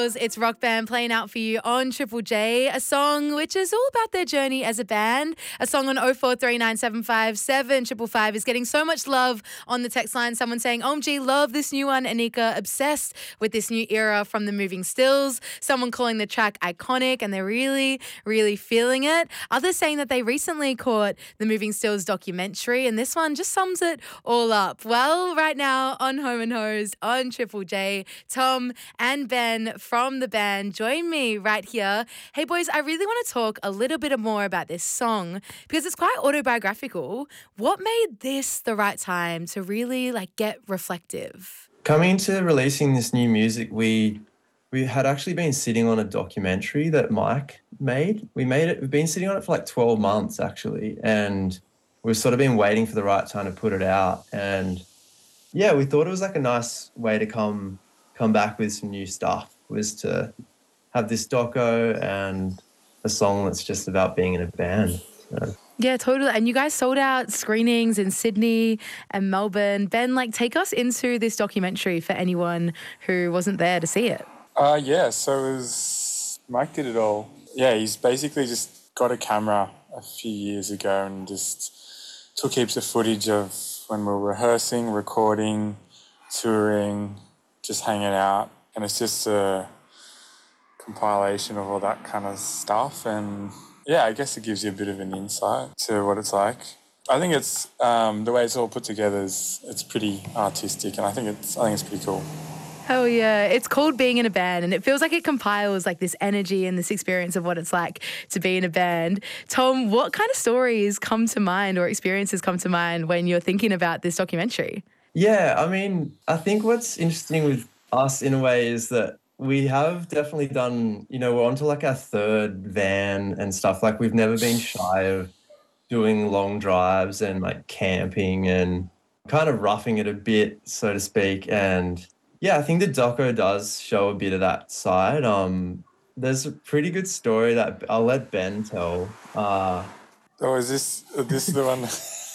Stills. It's Rock Band playing out for you on Triple J, a song which is all about their journey as a band. A song on 0439757555 is getting so much love on the text line. Someone saying, OMG, love this new one. Anika, obsessed with this new era from the Moving Stills. Someone calling the track iconic and they're really, really feeling it. Others saying that they recently caught the Moving Stills documentary and this one just sums it all up. Well, right now on Home and Hosed on Triple J, Tom and Ben from the band join me right here. Hey boys, I really want to talk a little bit more about this song because it's quite autobiographical. What made this the right time to really get reflective? Coming to releasing this new music, we had actually been sitting on a documentary that Mike made. We've been sitting on it for 12 months actually, and we've sort of been waiting for the right time to put it out. And yeah, we thought it was a nice way to come back with some new stuff, was to have this doco and a song that's just about being in a band. So. Yeah, totally. And you guys sold out screenings in Sydney and Melbourne. Ben, take us into this documentary for anyone who wasn't there to see it. So Mike did it all. Yeah, he's basically just got a camera a few years ago and just took heaps of footage of when we were rehearsing, recording, touring, just hanging out. And it's just a compilation of all that kind of stuff. And yeah, I guess it gives you a bit of an insight to what it's like. I think it's the way it's all put together it's pretty artistic, and I think it's pretty cool. Hell yeah. It's called Being in a Band, and it feels like it compiles this energy and this experience of what it's like to be in a band. Tom, what kind of stories come to mind or experiences come to mind when you're thinking about this documentary? Yeah, I think what's interesting with us in a way is that we have definitely done, we're onto our third van and stuff. We've never been shy of doing long drives and camping and kind of roughing it a bit, so to speak. And yeah, I think the doco does show a bit of that side. There's a pretty good story that I'll let Ben tell. Is this the one?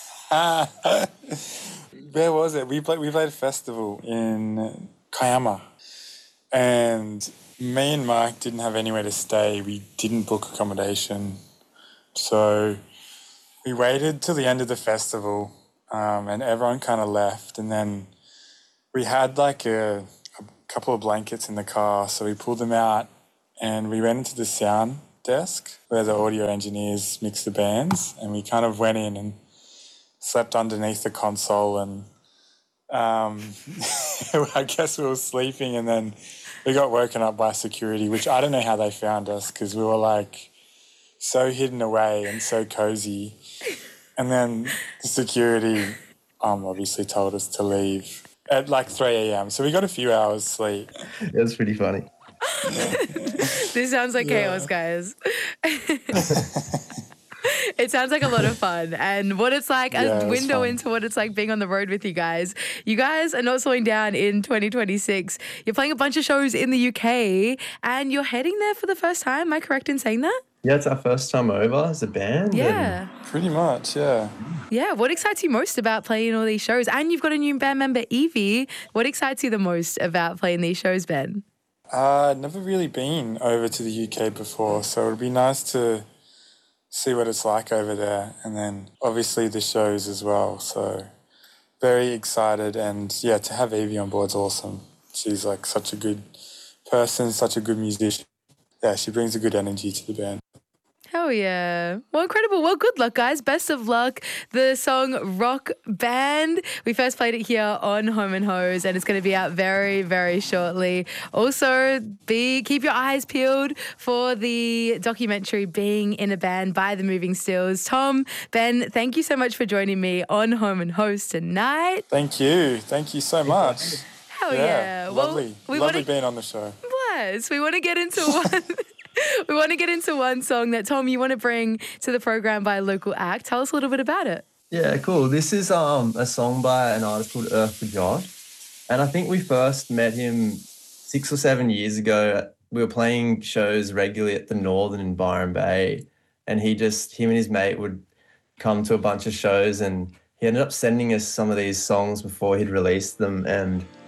Where was it? We played a festival in Kiama, and me and Mike didn't have anywhere to stay. We didn't book accommodation, so we waited till the end of the festival, and everyone kind of left, and then we had a couple of blankets in the car, so we pulled them out and we went into the sound desk where the audio engineers mix the bands, and we kind of went in and slept underneath the console, and I guess we were sleeping, and then we got woken up by security, which I don't know how they found us because we were so hidden away and so cozy. And then the security obviously told us to leave at 3 a.m. So we got a few hours sleep. It was pretty funny. This sounds like chaos, guys. It sounds like a lot of fun, and what it's like, a window into what it's like being on the road with you guys. You guys are not slowing down in 2026. You're playing a bunch of shows in the UK, and you're heading there for the first time. Am I correct in saying that? Yeah, it's our first time over as a band. Yeah. Pretty much, yeah. Yeah, what excites you most about playing all these shows? And you've got a new band member, Evie. What excites you the most about playing these shows, Ben? Never really been over to the UK before, so it would be nice to see what it's like over there, and then obviously the shows as well. So very excited, and yeah, to have Evie on board's awesome. She's such a good person, such a good musician. Yeah, she brings a good energy to the band. Hell yeah. Well, incredible. Well, good luck, guys. Best of luck. The song Rock Band. We first played it here on Home and Hose, and it's going to be out very, very shortly. Also, keep your eyes peeled for the documentary Being in a Band by the Moving Stills. Tom, Ben, thank you so much for joining me on Home and Hose tonight. Thank you. Thank you so much. Hell yeah. Lovely. Lovely being on the show. Yes. We want to get into one. We want to get into one song that, Tom, you want to bring to the program by a local act. Tell us a little bit about it. Yeah, cool. This is a song by an artist called Earth for God. And I think we first met him 6 or 7 years ago. We were playing shows regularly at the Northern in Byron Bay. And him and his mate would come to a bunch of shows, and he ended up sending us some of these songs before he'd released them. And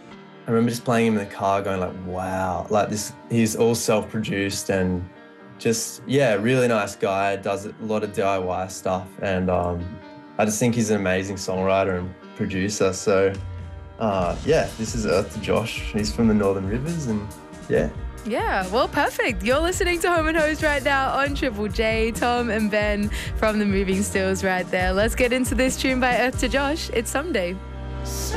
I remember just playing him in the car going like, wow, like this, he's all self-produced and just, yeah, really nice guy, does a lot of DIY stuff. And I just think he's an amazing songwriter and producer. So yeah, this is Earth to Josh. He's from the Northern Rivers and yeah. Yeah, well, perfect. You're listening to Home and Hose right now on Triple J. Tom and Ben from the Moving Stills right there. Let's get into this tune by Earth to Josh. It's Someday.